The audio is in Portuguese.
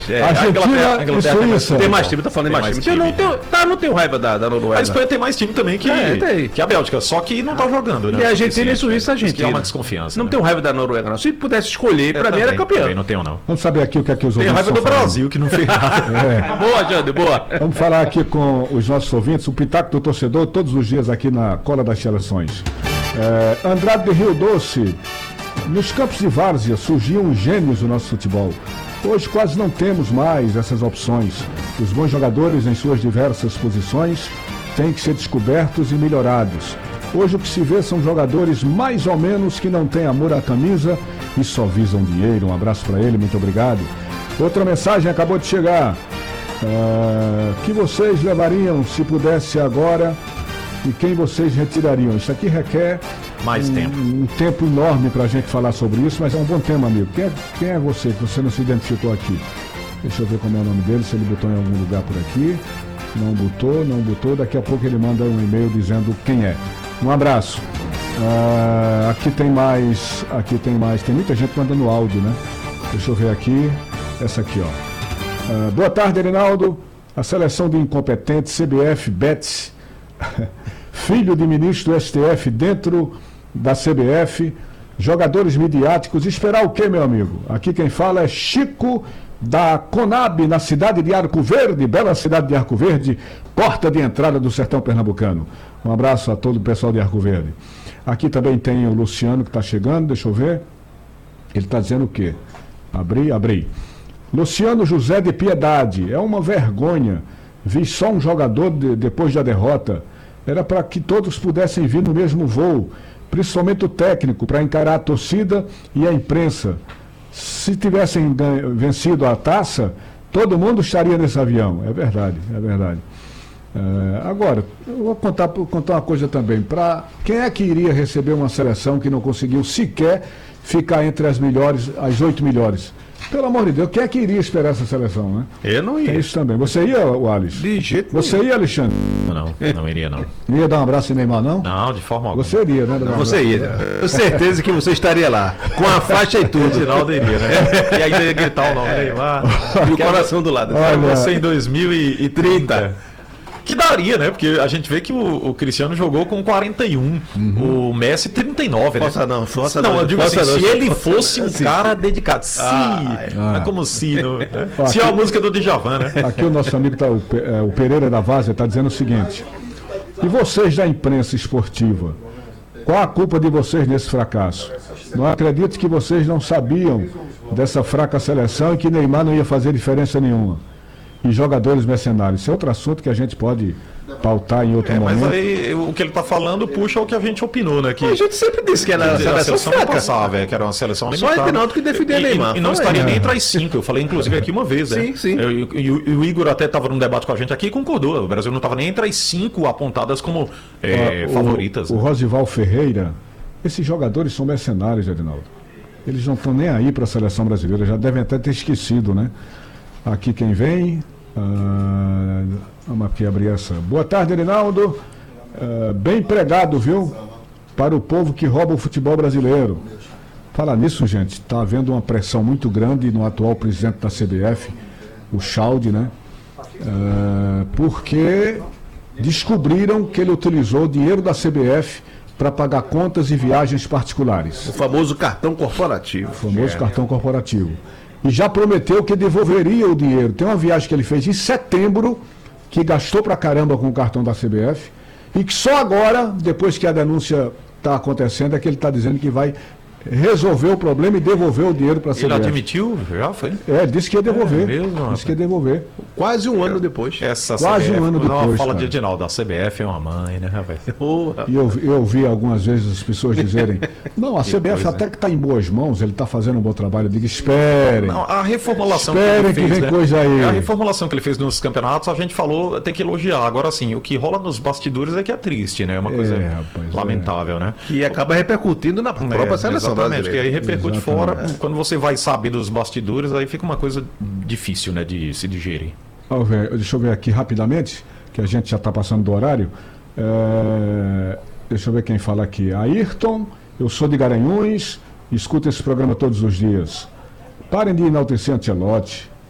Argentina e Suíça. Tem mais time, tá falando de mais time. Eu não tenho raiva da Noruega. A Espanha tem mais time também que a Bélgica, só que não tá jogando, né? E a Argentina e Suíça, a Argentina. Que é uma desconfiança. Não tenho raiva da Noruega, não. Se pudesse escolher, pra mim era campeão. Também não tenho, não. Vamos saber aqui o que é que os ouvintes ouvintes Tem raiva do Brasil, que não fez nada. Boa, Jander, boa. Vamos falar aqui com os nossos ouvintes, o Pitaco do Torcedor, todos os dias aqui na Cola das Seleções. Andrade de Rio Doce, nos campos de várzea surgiam gênios do nosso futebol. Hoje quase não temos mais essas opções. Os bons jogadores em suas diversas posições têm que ser descobertos e melhorados. Hoje o que se vê são jogadores mais ou menos que não têm amor à camisa e só visam dinheiro. Um abraço para ele, muito obrigado. Outra mensagem acabou de chegar. Que vocês levariam se pudesse agora e quem vocês retirariam? Isso aqui requer mais tempo. Um tempo enorme para a gente falar sobre isso, mas é um bom tema, amigo. Quem é você que você não se identificou aqui? Deixa eu ver como é o nome dele, se ele botou em algum lugar por aqui. Não botou. Daqui a pouco ele manda um e-mail dizendo quem é. Um abraço. Aqui tem mais. Tem muita gente mandando áudio, né? Deixa eu ver aqui. Essa aqui, ó. Boa tarde, Erinaldo. A seleção de incompetentes, CBF, Betts, filho de ministro do STF dentro da CBF, jogadores midiáticos, esperar o quê, meu amigo? Aqui quem fala é Chico da Conab, na cidade de Arco Verde, bela cidade de Arco Verde, porta de entrada do sertão pernambucano. Um abraço a todo o pessoal de Arco Verde. Aqui também tem o Luciano que está chegando, deixa eu ver. Ele está dizendo o quê? Abri. Luciano José de Piedade, é uma vergonha. Vi só um jogador depois da derrota. Era para que todos pudessem vir no mesmo voo, principalmente o técnico, para encarar a torcida e a imprensa. Se tivessem vencido a taça, todo mundo estaria nesse avião. É verdade. Agora, eu vou contar uma coisa também. Quem é que iria receber uma seleção que não conseguiu sequer ficar entre as 8 melhores? Pelo amor de Deus, quem é que iria esperar essa seleção, né? Eu não ia. Tem isso também. Você ia, Alisson? De jeito nenhum. Você ia, Alexandre? Não iria, não. Não ia dar um abraço em Neymar, não? Não, de forma alguma. Você iria, né? Você ia. Tenho certeza que você estaria lá. Com a faixa e tudo. O Ginaldo iria, né? E ainda ia gritar o nome Neymar. E o coração do lado. Olha, você em 2030. Que daria, né? Porque a gente vê que o Cristiano jogou com 41, o Messi 39, né? Não, eu digo assim, se ele fosse um cara dedicado. Não é como se. Se é a música do Djavan, né? Aqui o nosso amigo, o Pereira da Várzea, está dizendo o seguinte: e vocês da imprensa esportiva, qual a culpa de vocês nesse fracasso? Não acredito que vocês não sabiam dessa fraca seleção e que Neymar não ia fazer diferença nenhuma. E jogadores mercenários. Isso é outro assunto que a gente pode pautar em outro momento. Mas aí o que ele está falando puxa o que a gente opinou, né? Que a gente sempre disse que era a seleção não passava, que era uma seleção limitada. Só o Rinaldo que defendia Neymar. E não estaria nem entre as 5. Eu falei, inclusive, aqui uma vez, né? Sim. E o Igor até estava num debate com a gente aqui e concordou. O Brasil não estava nem entre as 5 apontadas como favoritas. O Rosival Ferreira, esses jogadores são mercenários, Edinaldo. Eles não estão nem aí para a seleção brasileira, já devem até ter esquecido, né? Aqui quem vem. Vamos aqui abrir essa. Boa tarde, Rinaldo. Bem empregado, viu? Para o povo que rouba o futebol brasileiro. Falar nisso, gente, está havendo uma pressão muito grande no atual presidente da CBF, o Chalde, né? Porque descobriram que ele utilizou o dinheiro da CBF para pagar contas e viagens particulares. O famoso cartão corporativo. Cartão corporativo. E já prometeu que devolveria o dinheiro. Tem uma viagem que ele fez em setembro, que gastou pra caramba com o cartão da CBF, e que só agora, depois que a denúncia está acontecendo, é que ele está dizendo que vai resolver o problema e devolver o dinheiro para a CBF. Ele admitiu? Já foi? Disse que ia devolver. Disse que ia devolver. Quase um ano depois. Quase um ano depois. Não, fala de Edinaldo, a CBF é uma mãe, né, rapaz? E eu ouvi algumas vezes as pessoas dizerem, não, a CBF até que está em boas mãos, ele está fazendo um bom trabalho. Eu digo, esperem. Não, a reformulação esperem que ele fez, que vem coisa aí. A reformulação que ele fez nos campeonatos, a gente falou, tem que elogiar. Agora sim, o que rola nos bastidores é que é triste, né? É uma coisa lamentável, né? Que acaba repercutindo na própria seleção. Exatamente, que aí repercute fora. Quando você vai saber dos bastidores, aí fica uma coisa difícil, né, de se digerir. Deixa eu ver aqui rapidamente, que a gente já está passando do horário. Deixa eu ver quem fala aqui. Ayrton, eu sou de Garanhuns, escuto esse programa todos os dias. Parem de enaltecer Ancelotti.